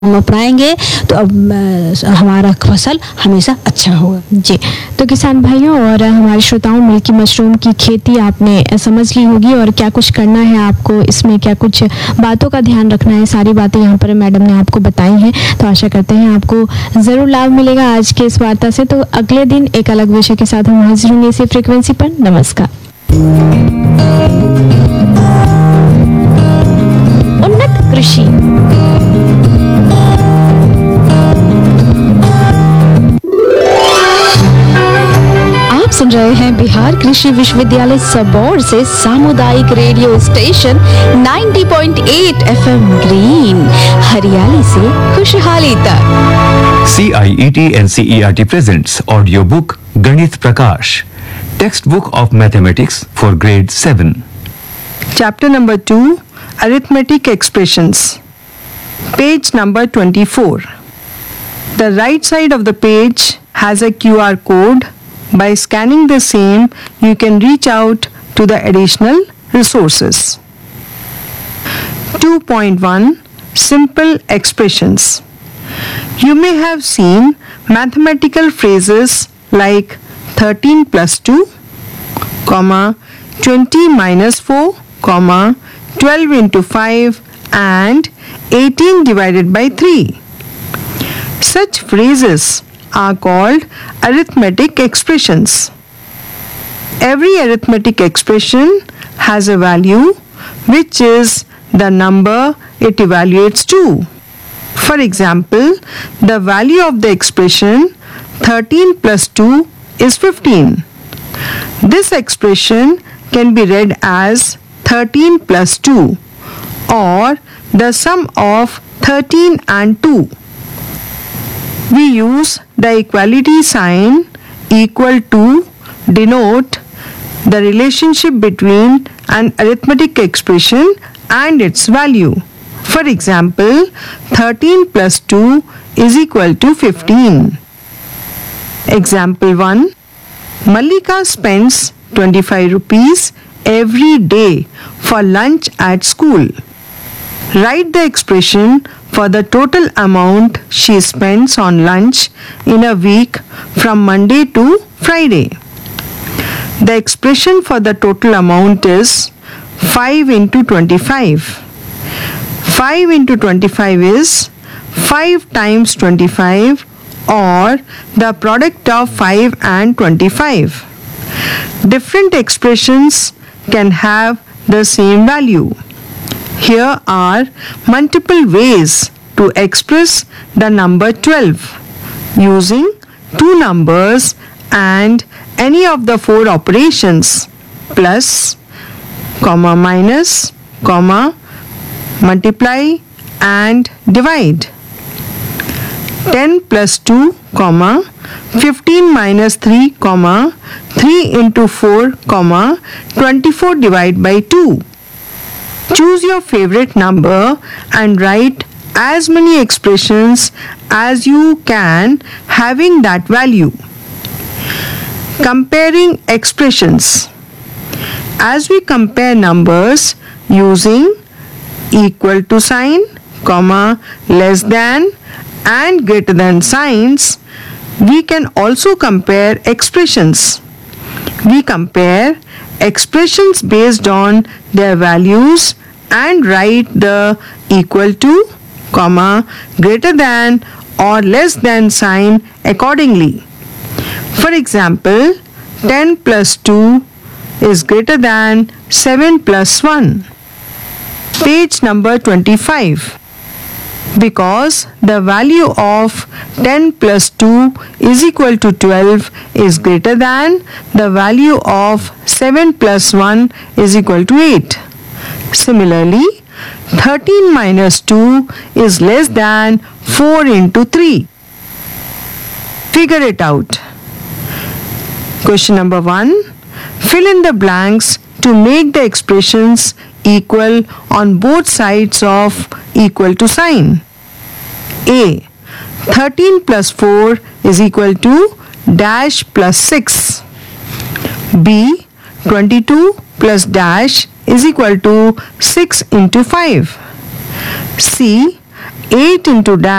हम अपनाएंगे तो हमारा फसल हमेशा अच्छा होगा। जी, तो किसान भाइयों और हमारे श्रोताओं, मिल्की मशरूम की खेती आपने समझ ली होगी और क्या कुछ करना है आपको, इसमें क्या कुछ बातों का ध्यान रखना है, सारी बातें यहाँ पर मैडम ने आपको बताई हैं। तो आशा करते हैं आपको ज़रूर लाभ मिलेगा आज के इस वार्ता से। तो अगले दिन एक अलग विषय के साथ हम हाजिर होंगे इसी फ्रीक्वेंसी पर। नमस्कार। उन्नत कृषि। सुन रहे हैं बिहार कृषि विश्वविद्यालय सबौर से सामुदायिक रेडियो स्टेशन 90.8 FM ग्रीन, हरियाली से खुशहाली तक। CIET NCERT presents audio book Ganit Prakash, textbook of mathematics for grade 7. Chapter number 2, Arithmetic Expressions. Page number 24. The right side of the page has a QR code. By scanning the same, you can reach out to the additional resources. 2.1 Simple Expressions. You may have seen mathematical phrases like 13 plus 2, 20 minus 4, 12 into 5 and 18 divided by 3. Such phrases are called arithmetic expressions. Every arithmetic expression has a value which is the number it evaluates to. For example, the value of the expression 13 plus 2 is 15. This expression can be read as 13 plus 2 or the sum of 13 and 2. We use the equality sign equal to denote the relationship between an arithmetic expression and its value. For example, 13 plus 2 is equal to 15. Example 1. Mallika spends 25 rupees every day for lunch at school. Write the expression for the total amount she spends on lunch in a week from Monday to Friday. The expression for the total amount is 5 into 25. 5 into 25 is 5 times 25 or the product of 5 and 25. Different expressions can have the same value. Here are multiple ways to express the number 12 using two numbers and any of the four operations plus, minus, multiply and divide. 10 plus 2, 15 minus 3, 3 into 4, 24 divided by 2. Choose your favorite number and write as many expressions as you can having that value. Comparing expressions. As we compare numbers using equal to sign, less than and greater than signs, we can also compare expressions. We compare expressions based on their values and write the equal to, greater than or less than sign accordingly. For example, 10 plus 2 is greater than 7 plus 1. Page number 25. Because the value of 10 plus 2 is equal to 12 is greater than the value of 7 plus 1 is equal to 8. Similarly, 13 minus 2 is less than 4 into 3. Figure it out. Question number 1. Fill in the blanks to make the expressions equal on both sides of equal to sign. A. 13 plus 4 is equal to dash plus 6. B. 22 plus dash is equal to 6 into 5. C. 8 into dash